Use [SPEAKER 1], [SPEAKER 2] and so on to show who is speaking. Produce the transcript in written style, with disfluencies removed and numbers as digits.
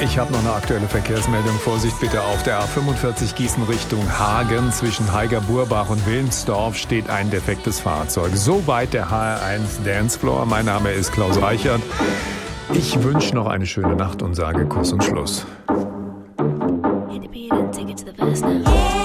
[SPEAKER 1] Ich habe noch eine aktuelle Verkehrsmeldung. Vorsicht bitte auf der A45 Gießen Richtung Hagen. Zwischen Haiger-Burbach und Wilmsdorf steht ein defektes Fahrzeug. Soweit der HR1 Dancefloor. Mein Name ist Klaus Reichert. Ich wünsche noch eine schöne Nacht und sage Kuss und Schluss.